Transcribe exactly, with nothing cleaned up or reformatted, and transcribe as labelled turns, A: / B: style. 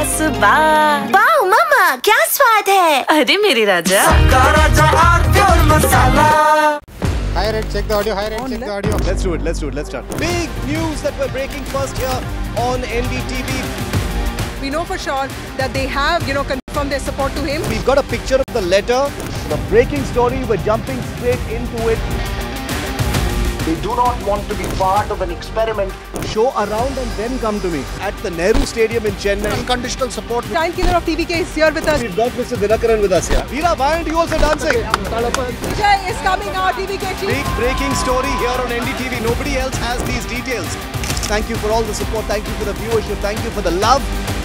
A: सुबह।
B: वाओ मम्मा, क्या स्वाद है?
A: अरे मेरे राजा।
C: Hi Red, check the audio. Hi Red, check the audio.
D: Let's do it. Let's do it. Let's start. Big news that we're breaking first here on N D T V.
E: We know for sure that they have, you know, confirmed their support to him.
D: We've got a picture of the letter, the breaking story. We're jumping straight into it.
F: They do not want to be part of an experiment.
D: Show around and then come to me at the Nehru Stadium in Chennai.
C: Unconditional support.
E: Giant killer of T V K is here with us.
D: We've got Mister Dinakaran with us here. Veera, why aren't you also dancing?
E: Vijay is coming out, T V K chief.
D: Big breaking story here on N D T V. Nobody else has these details. Thank you for all the support. Thank you for the viewership. Thank you for the love.